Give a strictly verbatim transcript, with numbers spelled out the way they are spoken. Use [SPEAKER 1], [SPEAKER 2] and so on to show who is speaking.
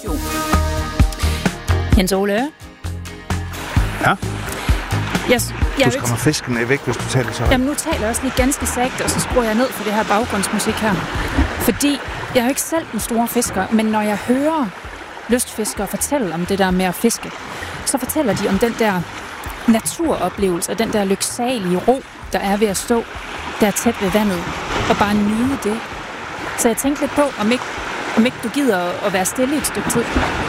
[SPEAKER 1] Jo. Jens Ole.
[SPEAKER 2] Ja?
[SPEAKER 1] Yes, jeg
[SPEAKER 2] du skræmmer fiskene væk, hvis du taler så.
[SPEAKER 1] Jamen, nu taler jeg også lige ganske sagt, og så skruer jeg ned for det her baggrundsmusik her. Fordi jeg er jo ikke selv den store fisker, men når jeg hører lystfiskere fortælle om det der med at fiske, så fortæller de om den der naturoplevelse og den der lyksalige ro, der er ved at stå der tæt ved vandet og bare nyde det. Så jeg tænkte lidt på, om ikke, om ikke du gider at være stille et stykke tid.